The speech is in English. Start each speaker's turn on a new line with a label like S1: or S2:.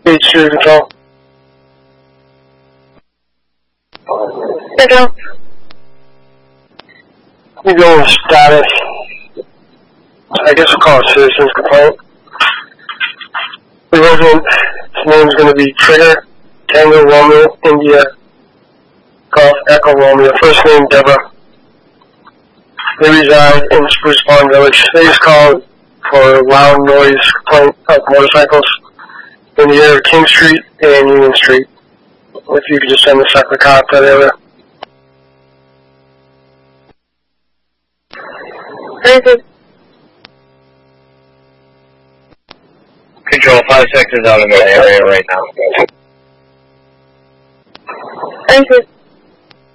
S1: H2 control.
S2: Control.
S1: We go with status. I guess we'll call it citizen's complaint. The resident's name is going to be Trigger, Tango Romeo, India, Golf Echo Romeo. First name Deborah. They reside in Spruce Pond Village. They just called for loud noise complaint of motorcycles in the area of King Street and Union Street. If you could just send a separate cop to that area.
S3: Control 5 sectors out in that area right now.
S2: Answer.